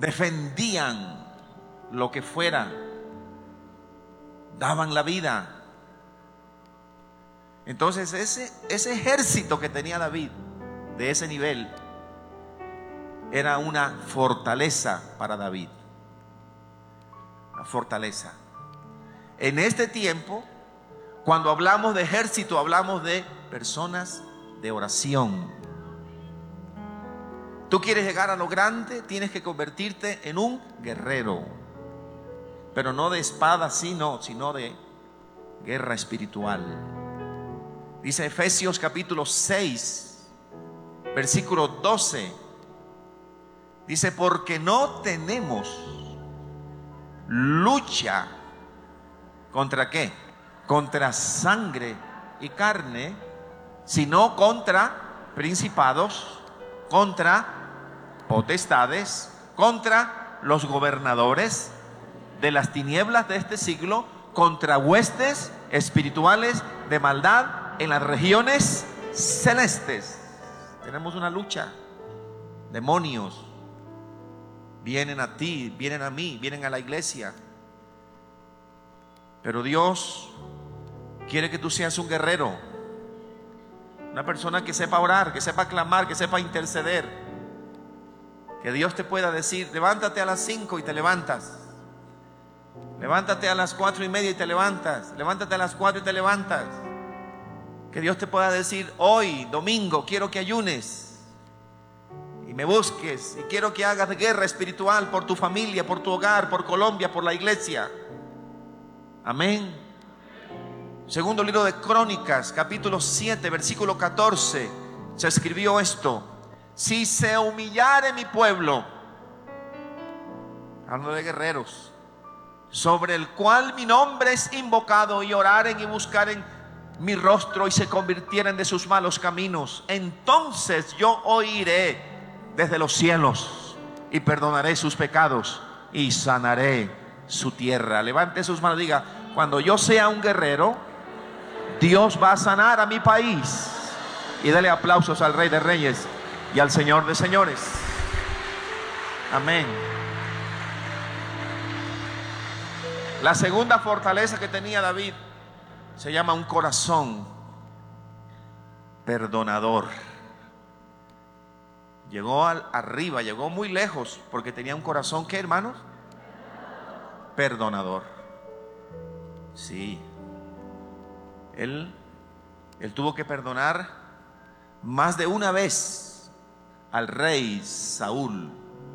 defendían lo que fuera, daban la vida. Entonces ese ejército que tenía David, de ese nivel, era una fortaleza para David. Una fortaleza. En este tiempo, cuando hablamos de ejército, hablamos de personas de oración. Tú quieres llegar a lo grande, tienes que convertirte en un guerrero, pero no de espada, sino de guerra espiritual. Dice Efesios capítulo 6, versículo 12. Dice: porque no tenemos lucha contra ¿qué? Contra sangre y carne, sino contra principados, contra potestades, contra los gobernadores de las tinieblas de este siglo, contra huestes espirituales de maldad en las regiones celestes. Tenemos una lucha. Demonios vienen a ti, vienen a mí, vienen a la iglesia. Pero Dios quiere que tú seas un guerrero, una persona que sepa orar, que sepa clamar, que sepa interceder. Que Dios te pueda decir: levántate a las 5 y te levantas. Levántate a las 4:30 y te levantas. Levántate a las 4 y te levantas. Que Dios te pueda decir: hoy, domingo, quiero que ayunes y me busques, y quiero que hagas guerra espiritual por tu familia, por tu hogar, por Colombia, por la iglesia. Amén. Segundo libro de Crónicas, capítulo 7, versículo 14, se escribió esto: si se humillare mi pueblo, hablando de guerreros, sobre el cual mi nombre es invocado, y oraren y buscaren mi rostro, y se convirtieren de sus malos caminos, entonces yo oiré desde los cielos y perdonaré sus pecados y sanaré su tierra. Levante sus manos y diga: cuando yo sea un guerrero, Dios va a sanar a mi país. Y dale aplausos al Rey de Reyes y al Señor de Señores. Amén. La segunda fortaleza que tenía David se llama un corazón perdonador. Llegó arriba, llegó muy lejos, porque tenía un corazón, ¿qué, hermanos? Perdonador. Sí. Él tuvo que perdonar más de una vez al rey Saúl.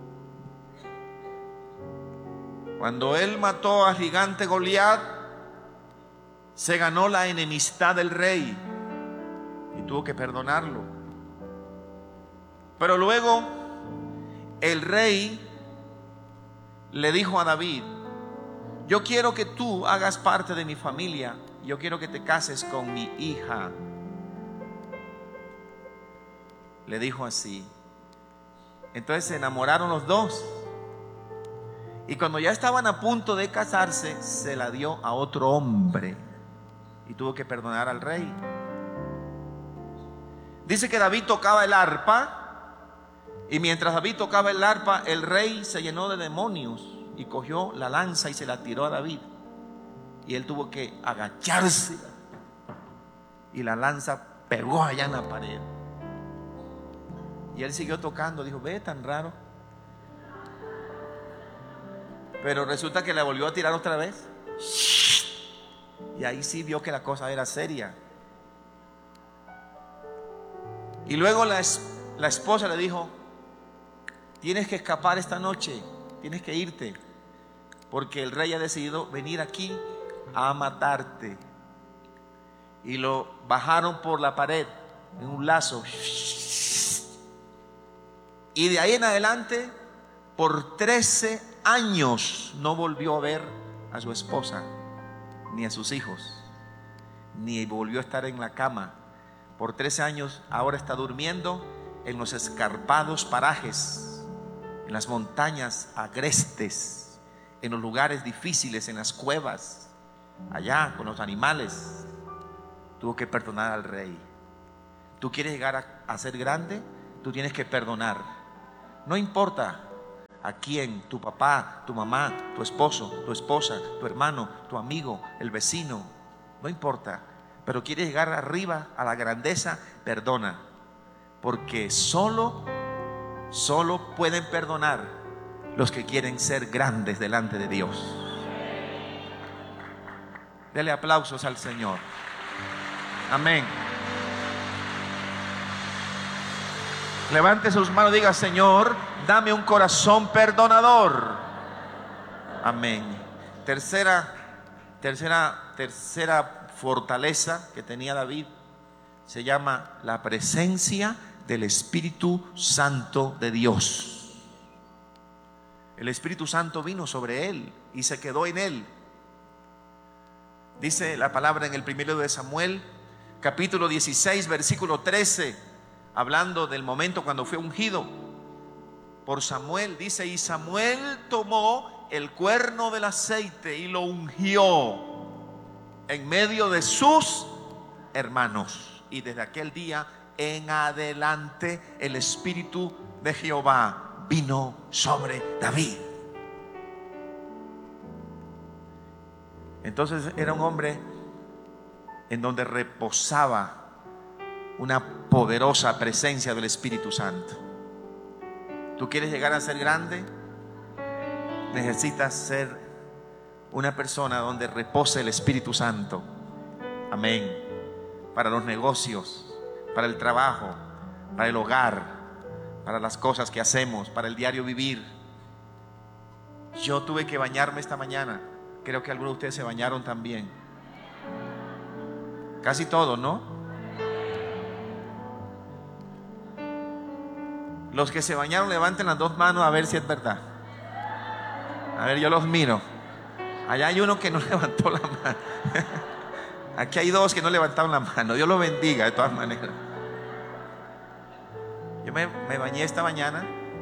Cuando él mató al gigante Goliat, se ganó la enemistad del rey y tuvo que perdonarlo. Pero luego el rey le dijo a David: yo quiero que tú hagas parte de mi familia, yo quiero que te cases con mi hija. Le dijo así. Entonces se enamoraron los dos, y cuando ya estaban a punto de casarse, se la dio a otro hombre y tuvo que perdonar al rey. Dice que David tocaba el arpa, y mientras David tocaba el arpa, el rey se llenó de demonios y cogió la lanza y se la tiró a David, y él tuvo que agacharse, y la lanza pegó allá en la pared, y él siguió tocando. Dijo: ve, tan raro. Pero resulta que la volvió a tirar otra vez, y ahí sí vio que la cosa era seria. Y luego la esposa le dijo: tienes que escapar esta noche, tienes que irte, porque el rey ha decidido venir aquí a matarte. Y lo bajaron por la pared en un lazo, y de ahí en adelante por 13 años no volvió a ver a su esposa ni a sus hijos, ni volvió a estar en la cama. Por 13 años ahora está durmiendo en los escarpados parajes, en las montañas agrestes, en los lugares difíciles, en las cuevas, allá con los animales. Tuvo que perdonar al rey. Tú quieres llegar a ser grande, tú tienes que perdonar. No importa ¿A quién? Tu papá, tu mamá, tu esposo, tu esposa, tu hermano, tu amigo, el vecino. No importa. Pero quieres llegar arriba a la grandeza, perdona. Porque solo pueden perdonar los que quieren ser grandes delante de Dios. Dele aplausos al Señor. Amén. Levante sus manos y diga: Señor, dame un corazón perdonador. Amén. Tercera fortaleza que tenía David se llama la presencia del Espíritu Santo de Dios. El Espíritu Santo vino sobre él y se quedó en él. Dice la palabra en el primero de Samuel, capítulo 16, versículo 13, hablando del momento cuando fue ungido por Samuel. Dice: y Samuel tomó el cuerno del aceite y lo ungió en medio de sus hermanos. Y desde aquel día en adelante el Espíritu de Jehová vino sobre David. Entonces era un hombre en donde reposaba una poderosa presencia del Espíritu Santo. ¿Tú quieres llegar a ser grande? Necesitas ser una persona donde repose el Espíritu Santo. Amén. Para los negocios, para el trabajo, para el hogar, para las cosas que hacemos, para el diario vivir. Yo tuve que bañarme esta mañana. Creo que algunos de ustedes se bañaron también. Casi todos, ¿no? Los que se bañaron, levanten las dos manos a ver si es verdad. A ver, yo los miro. Allá hay uno que no levantó la mano. Aquí hay dos que no levantaron la mano. Dios los bendiga de todas maneras. Yo me bañé esta mañana.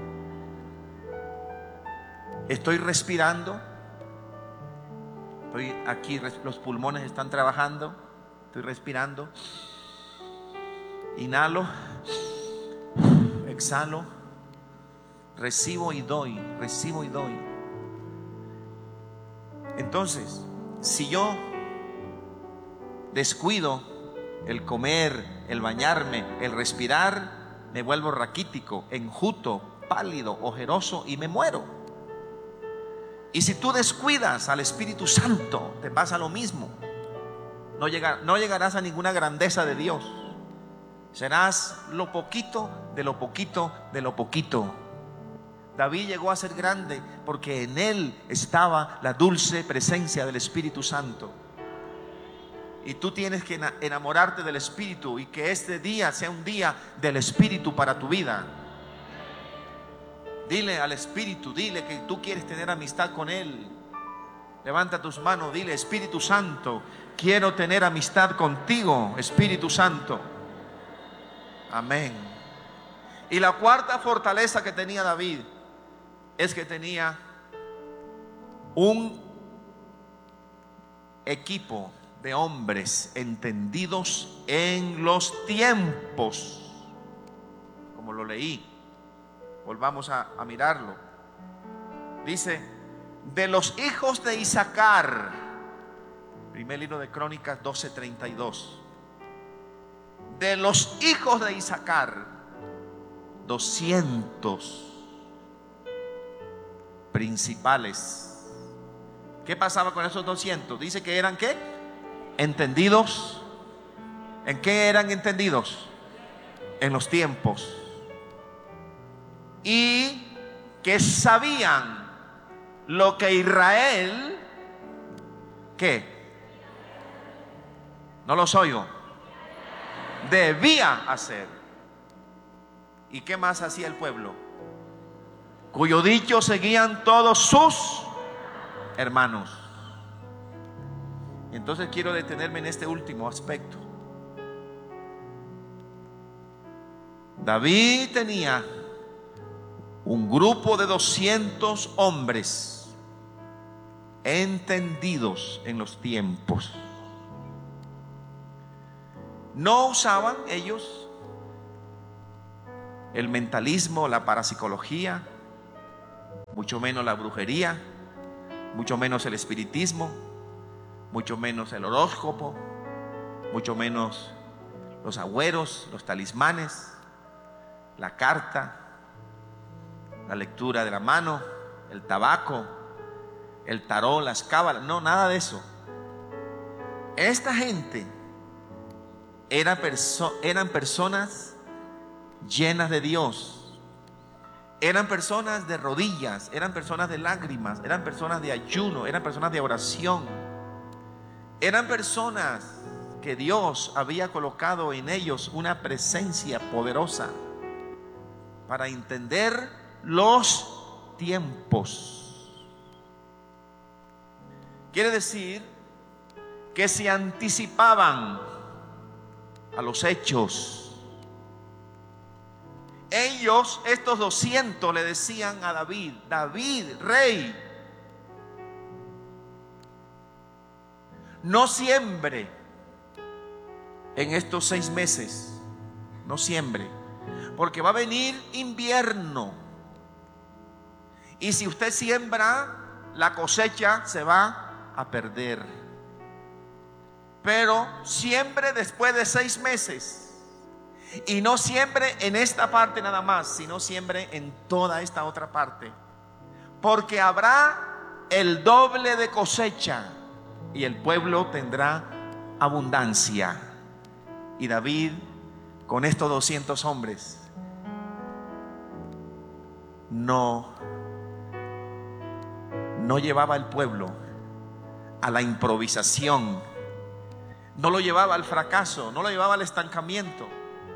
Estoy respirando. Estoy aquí, los pulmones están trabajando. Estoy respirando. Inhalo. Exhalo. Recibo y doy. Recibo y doy. Entonces, si yo descuido el comer, el bañarme, el respirar, me vuelvo raquítico, enjuto, pálido, ojeroso y me muero. Y si tú descuidas al Espíritu Santo, te pasa lo mismo. No llegarás a ninguna grandeza de Dios. Serás lo poquito de lo poquito de lo poquito. David llegó a ser grande porque en él estaba la dulce presencia del Espíritu Santo. Y tú tienes que enamorarte del Espíritu y que este día sea un día del Espíritu para tu vida. Dile al Espíritu, dile que tú quieres tener amistad con Él. Levanta tus manos, dile: Espíritu Santo, quiero tener amistad contigo, Espíritu Santo. Amén. Y la cuarta fortaleza que tenía David es que tenía un equipo de hombres entendidos en los tiempos, como lo leí. Volvamos a mirarlo. Dice: de los hijos de Isaacar, primer libro de Crónicas 12:32. De los hijos de Isaacar, 200 principales. ¿Qué pasaba con esos 200? Dice que eran ¿qué? Entendidos. ¿En qué eran entendidos? En los tiempos. Y que sabían lo que Israel, ¿qué? No los oigo. Debía hacer. ¿Y qué más hacía el pueblo? Cuyo dicho seguían todos sus hermanos. Entonces quiero detenerme en este último aspecto. David tenía un grupo de 200 hombres entendidos en los tiempos. No usaban ellos el mentalismo, la parapsicología. mucho menos la brujería, mucho menos el espiritismo, mucho menos el horóscopo, mucho menos los agüeros, los talismanes, la carta, la lectura de la mano, el tabaco, el tarot, las cábalas. No, nada de eso. Esta gente eran personas llenas de Dios. Eran personas de rodillas, eran personas de lágrimas, eran personas de ayuno, eran personas de oración. Eran personas que Dios había colocado en ellos una presencia poderosa para entender los tiempos. Quiere decir que se anticipaban a los hechos. Ellos, estos 200, le decían a David: David, rey, no siembre en estos 6 meses, no siembre, porque va a venir invierno, y si usted siembra, la cosecha se va a perder. Pero siembre después de 6 meses, y no siembre en esta parte nada más, sino siembre en toda esta otra parte, porque habrá el doble de cosecha y el pueblo tendrá abundancia. Y David, con estos 200 hombres, no llevaba al pueblo a la improvisación, no lo llevaba al fracaso, no lo llevaba al estancamiento.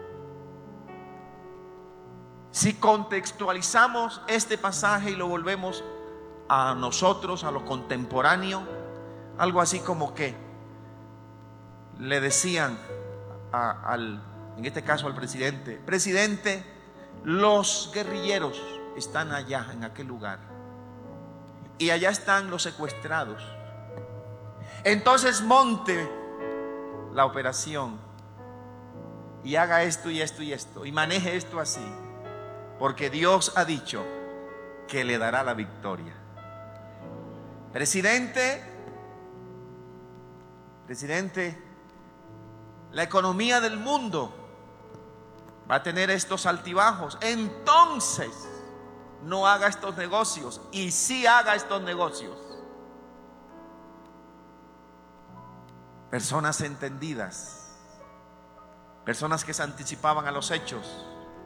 Si contextualizamos este pasaje y lo volvemos a nosotros, a lo contemporáneo, algo así como que le decían en este caso al presidente: presidente, los guerrilleros están allá en aquel lugar, y allá están los secuestrados. Entonces monte la operación y haga esto y esto y esto, y maneje esto así, porque Dios ha dicho que le dará la victoria. Presidente, la economía del mundo va a tener estos altibajos, entonces no haga estos negocios, y sí haga estos negocios. Personas entendidas, personas que se anticipaban a los hechos.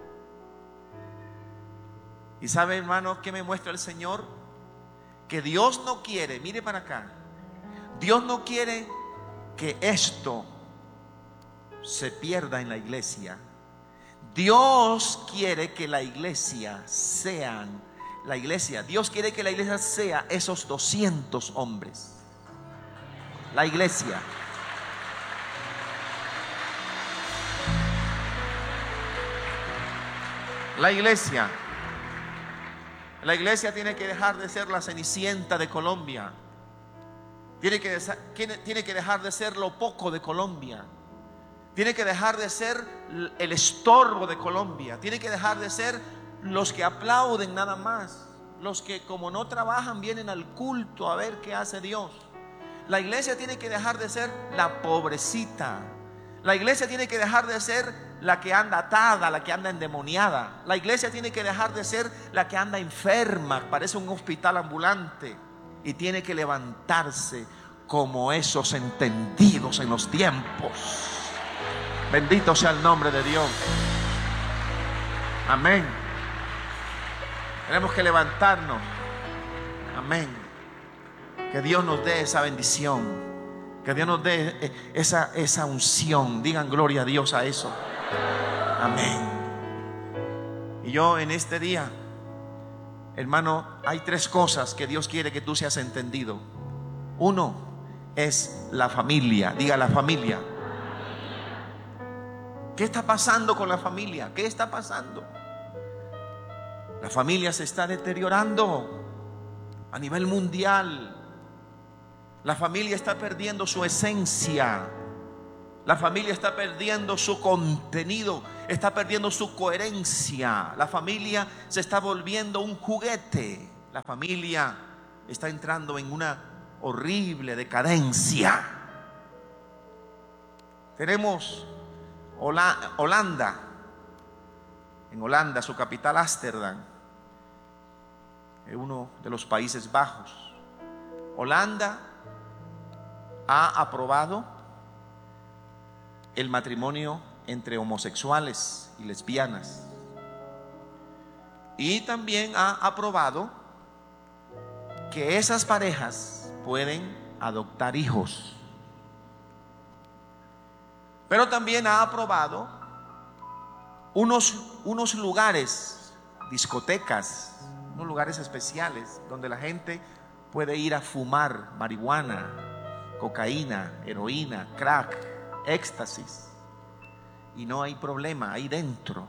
Y sabe, hermano, ¿qué me muestra el Señor? Que Dios no quiere, mire para acá, Dios no quiere que esto se pierda en la iglesia. Dios quiere que la iglesia Dios quiere que la iglesia sea esos 200 hombres. La iglesia. La iglesia tiene que dejar de ser la Cenicienta de Colombia. Tiene que dejar de ser lo poco de Colombia. Tiene que dejar de ser el estorbo de Colombia. Tiene que dejar de ser los que aplauden nada más, los que como no trabajan vienen al culto a ver qué hace Dios. La iglesia tiene que dejar de ser la pobrecita. La iglesia tiene que dejar de ser la que anda atada, la que anda endemoniada. La iglesia tiene que dejar de ser la que anda enferma, parece un hospital ambulante, y tiene que levantarse como esos entendidos en los tiempos. Bendito sea el nombre de Dios. Amén. Tenemos que levantarnos. Amén. Que Dios nos dé esa bendición, que Dios nos dé esa unción. Digan gloria a Dios a eso. Amén. Y yo en este día, hermano, hay 3 cosas que Dios quiere que tú seas entendido. Uno es la familia. Diga, la familia. ¿Qué está pasando con la familia? ¿Qué está pasando? La familia se está deteriorando a nivel mundial. La familia está perdiendo su esencia. La familia está perdiendo su contenido, está perdiendo su coherencia. La familia se está volviendo un juguete. La familia está entrando en una horrible decadencia. Tenemos Holanda. En Holanda, su capital Ámsterdam, es uno de los Países Bajos. Holanda ha aprobado el matrimonio entre homosexuales y lesbianas. Y también ha aprobado que esas parejas pueden adoptar hijos. Pero también ha aprobado unos lugares, discotecas, unos lugares especiales donde la gente puede ir a fumar marihuana, cocaína, heroína, crack, éxtasis, y no hay problema ahí dentro.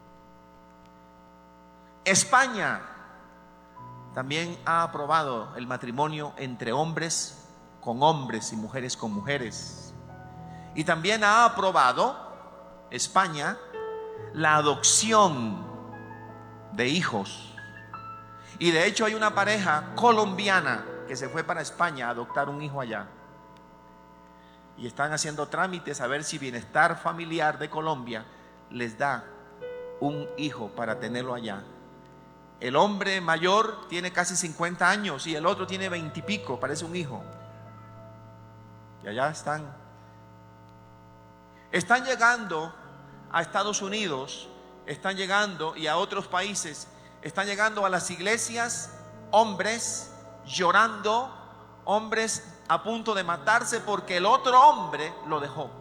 España también ha aprobado el matrimonio entre hombres con hombres y mujeres con mujeres. Y también ha aprobado España la adopción de hijos. Y de hecho hay una pareja colombiana que se fue para España a adoptar un hijo allá. Y están haciendo trámites a ver si Bienestar Familiar de Colombia les da un hijo para tenerlo allá. El hombre mayor tiene casi 50 años y el otro tiene 20 y pico, parece un hijo. Y allá están llegando a Estados Unidos, están llegando y a otros países, están llegando a las iglesias hombres llorando, hombres a punto de matarse porque el otro hombre lo dejó,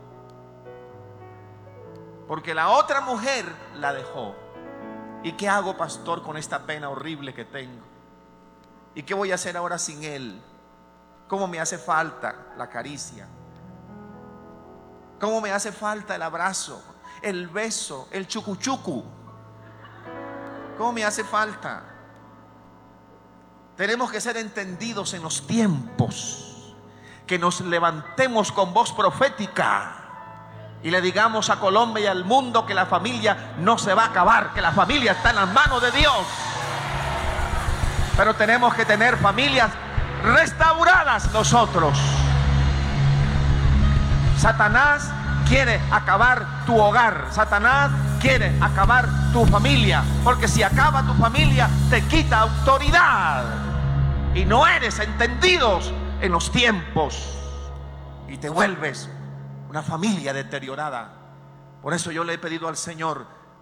porque la otra mujer la dejó. ¿Y qué hago, pastor, con esta pena horrible que tengo? ¿Y qué voy a hacer ahora sin él? ¿Cómo me hace falta la caricia? ¿Cómo me hace falta el abrazo, el beso, el chucuchucu? ¿Cómo me hace falta? Tenemos que ser entendidos en los tiempos, que nos levantemos con voz profética y le digamos a Colombia y al mundo que la familia no se va a acabar, que la familia está en las manos de Dios. Pero tenemos que tener familias restauradas nosotros. Satanás quiere acabar tu hogar. Satanás quiere acabar tu familia, porque si acaba tu familia te quita autoridad y no eres entendidos en los tiempos y te vuelves una familia deteriorada. Por eso yo le he pedido al Señor: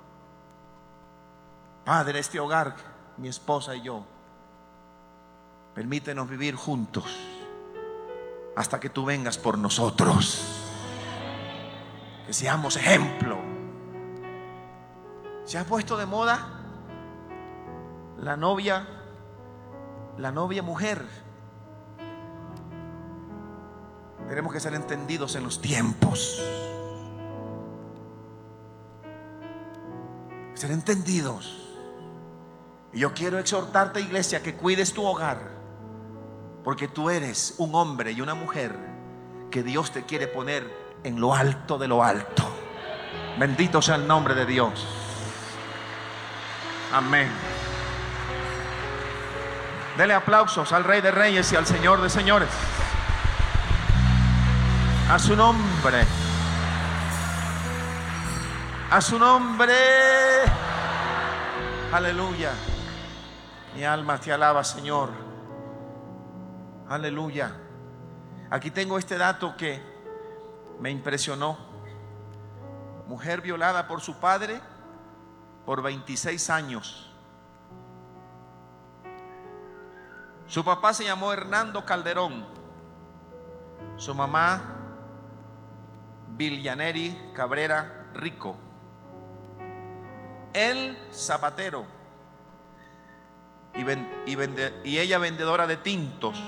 Padre, este hogar, mi esposa y yo, permítenos vivir juntos hasta que tú vengas por nosotros. Que seamos ejemplo. Se ha puesto de moda la novia mujer. Tenemos que ser entendidos en los tiempos. Ser entendidos. Y yo quiero exhortarte, iglesia, que cuides tu hogar, porque tú eres un hombre y una mujer que Dios te quiere poner en lo alto de lo alto. Bendito sea el nombre de Dios. Amén. Dele aplausos al Rey de Reyes y al Señor de Señores. A su nombre. A su nombre. Aleluya. Mi alma te alaba, Señor. Aleluya. Aquí tengo este dato que me impresionó. Mujer violada por su padre por 26 años. Su papá se llamó Hernando Calderón. Su mamá Villaneri Cabrera Rico. Él zapatero y ella vendedora de tintos.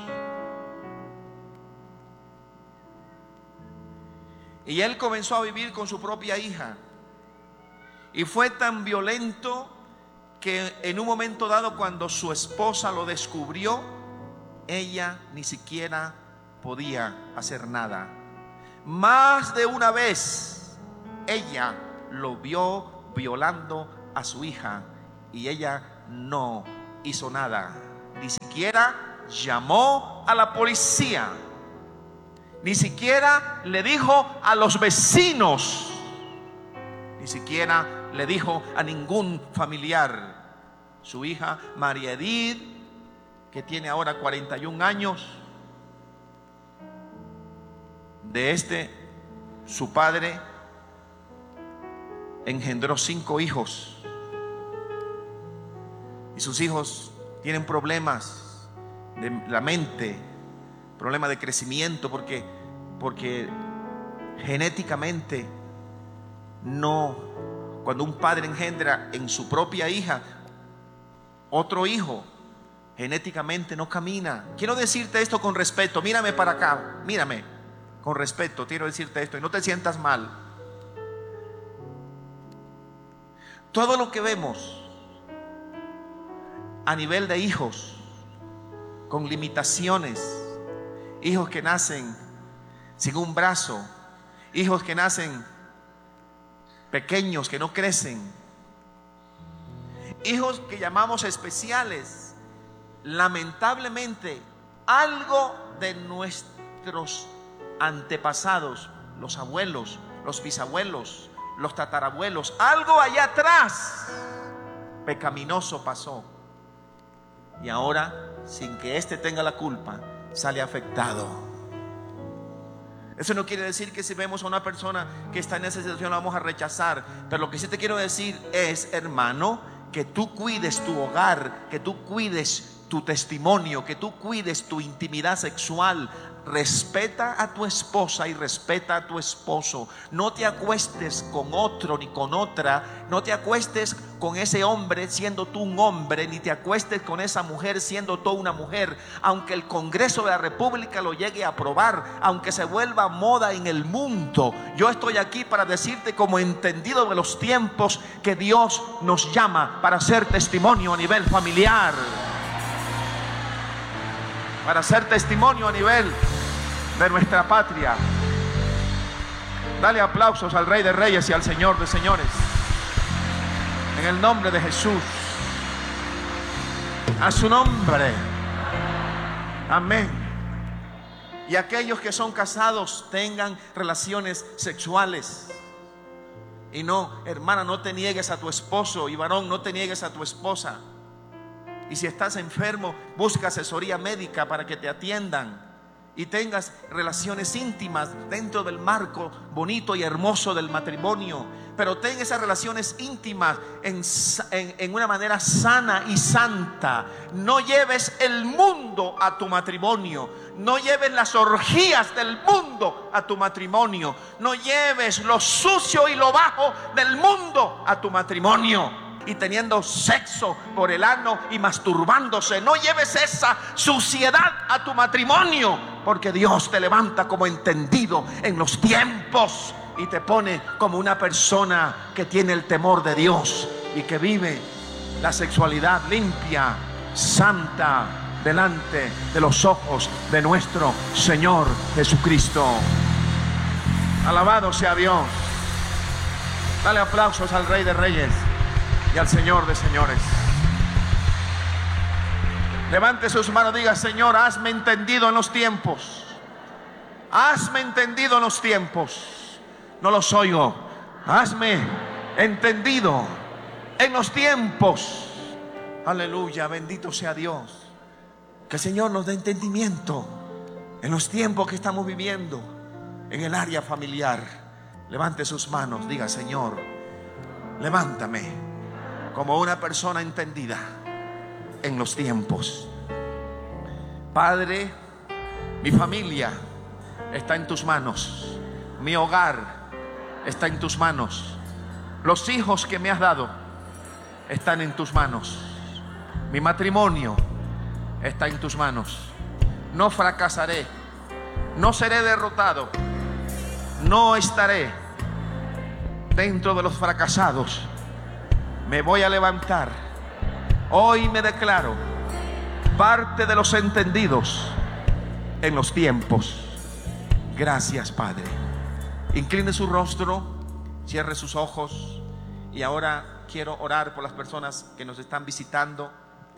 Y él comenzó a vivir con su propia hija. Y fue tan violento que en un momento dado, cuando su esposa lo descubrió, ella ni siquiera podía hacer nada. Más de una vez ella lo vio violando a su hija y ella no hizo nada. ni siquiera llamó a la policía, ni siquiera le dijo a los vecinos, ni siquiera le dijo a ningún familiar. Su hija María Edith, que tiene ahora 41 años, su padre engendró 5 hijos. Y sus hijos tienen problemas de la mente, problemas de crecimiento, porque genéticamente no, cuando un padre engendra en su propia hija otro hijo, genéticamente no camina. Quiero decirte esto con respeto. Mírame para acá, mírame con respeto. Quiero decirte esto y no te sientas mal. Todo lo que vemos a nivel de hijos con limitaciones, hijos que nacen sin un brazo, hijos que nacen pequeños, que no crecen, hijos que llamamos especiales, lamentablemente algo de nuestros antepasados, los abuelos, los bisabuelos, los tatarabuelos, algo allá atrás pecaminoso pasó, y ahora, sin que éste tenga la culpa, sale afectado. Eso no quiere decir que si vemos a una persona que está en esa situación la vamos a rechazar, pero lo que sí te quiero decir es, hermano, que tú cuides tu hogar, que tú cuides tu testimonio, que tú cuides tu intimidad sexual. Respeta a tu esposa y respeta a tu esposo. No te acuestes con otro ni con otra. No te acuestes con ese hombre siendo tú un hombre, ni te acuestes con esa mujer siendo tú una mujer. Aunque el Congreso de la República lo llegue a aprobar, aunque se vuelva moda en el mundo, yo estoy aquí para decirte, como entendido de los tiempos, que Dios nos llama para hacer testimonio a nivel familiar, para hacer testimonio a nivel de nuestra patria. Dale aplausos al Rey de Reyes y al Señor de Señores, en el nombre de Jesús, a su nombre, amén. Y aquellos que son casados tengan relaciones sexuales. Y no, hermana, no te niegues a tu esposo, y varón, no te niegues a tu esposa. Y si estás enfermo, busca asesoría médica para que te atiendan y tengas relaciones íntimas dentro del marco bonito y hermoso del matrimonio. Pero ten esas relaciones íntimas en una manera sana y santa. No lleves el mundo a tu matrimonio. No lleves las orgías del mundo a tu matrimonio. No lleves lo sucio y lo bajo del mundo a tu matrimonio. Y teniendo sexo por el ano y masturbándose, no lleves esa suciedad a tu matrimonio, porque Dios te levanta como entendido en los tiempos y te pone como una persona que tiene el temor de Dios y que vive la sexualidad limpia, santa, delante de los ojos de nuestro Señor Jesucristo. Alabado sea Dios. Dale aplausos al Rey de Reyes y al Señor de Señores. Levante sus manos, diga: Señor, hazme entendido en los tiempos. Hazme entendido en los tiempos. No los oigo. Hazme entendido en los tiempos. Aleluya, bendito sea Dios. Que el Señor nos dé entendimiento en los tiempos que estamos viviendo en el área familiar. Levante sus manos, diga: Señor, levántame como una persona entendida en los tiempos. Padre, mi familia está en tus manos. Mi hogar está en tus manos. Los hijos que me has dado están en tus manos. Mi matrimonio está en tus manos. No fracasaré. No seré derrotado. No estaré dentro de los fracasados. Me voy a levantar. Hoy me declaro parte de los entendidos en los tiempos. Gracias, Padre. Incline su rostro, cierre sus ojos. Y ahora quiero orar por las personas que nos están visitando.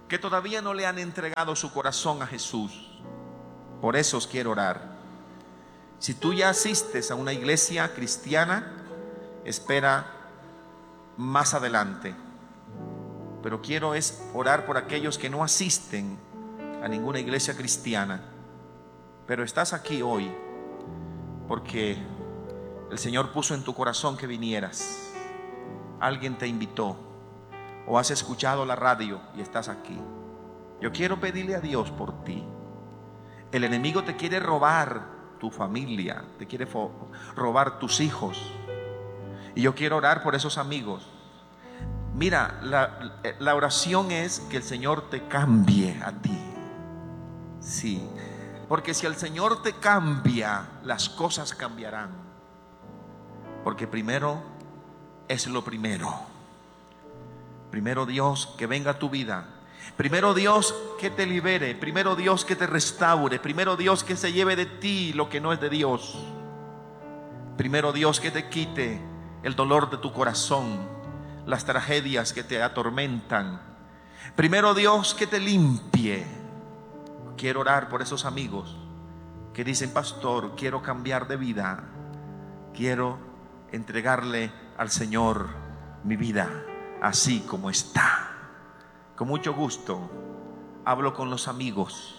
que todavía no le han entregado su corazón a Jesús. Por eso os quiero orar. Si tú ya asistes a una iglesia cristiana, espera más adelante. Pero quiero orar por aquellos que no asisten a ninguna iglesia cristiana, pero estás aquí hoy porque el Señor puso en tu corazón que vinieras. Alguien te invitó o has escuchado la radio y estás aquí. Yo quiero pedirle a Dios por ti. El enemigo te quiere robar tu familia, te quiere robar tus hijos, y yo quiero orar por esos amigos. Mira, la oración es que el Señor te cambie a ti. Sí, porque si el Señor te cambia, las cosas cambiarán. Porque primero es lo primero. Primero Dios, que venga a tu vida. Primero Dios, que te libere. Primero Dios, que te restaure. Primero Dios, que se lleve de ti lo que no es de Dios. Primero Dios, que te quite el dolor de tu corazón, las tragedias que te atormentan. Primero Dios, que te limpie. Quiero orar por esos amigos que dicen: pastor, quiero cambiar de vida, quiero entregarle al Señor mi vida así como está. Con mucho gusto hablo con los amigos.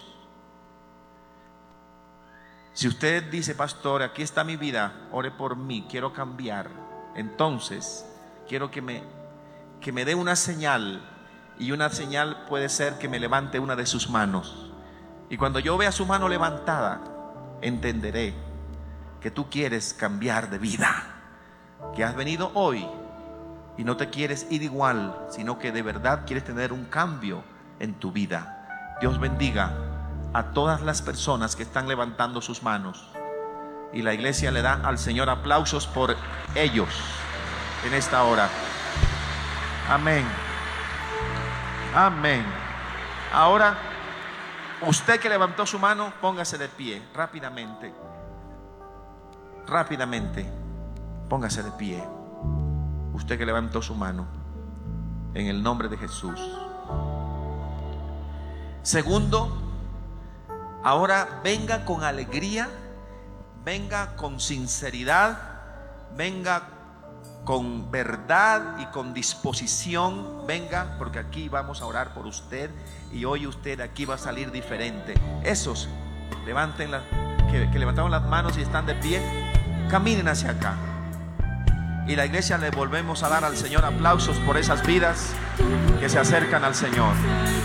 Si usted dice: pastor, aquí está mi vida, ore por mí, quiero cambiar, entonces quiero que me dé una señal. Y una señal puede ser que me levante una de sus manos. Y cuando yo vea su mano levantada, entenderé que tú quieres cambiar de vida, que has venido hoy y no te quieres ir igual, sino que de verdad quieres tener un cambio en tu vida. Dios bendiga a todas las personas que están levantando sus manos, y la iglesia le da al Señor aplausos por ellos en esta hora. Amén. Amén. Ahora, usted que levantó su mano, póngase de pie rápidamente. Rápidamente, póngase de pie. Usted que levantó su mano, en el nombre de Jesús. Segundo, ahora venga con alegría, venga con sinceridad, venga con verdad y con disposición. Venga, porque aquí vamos a orar por usted, y hoy usted aquí va a salir diferente. Esos que levantaron las manos y están de pie, caminen hacia acá. Y la iglesia le volvemos a dar al Señor aplausos por esas vidas que se acercan al Señor.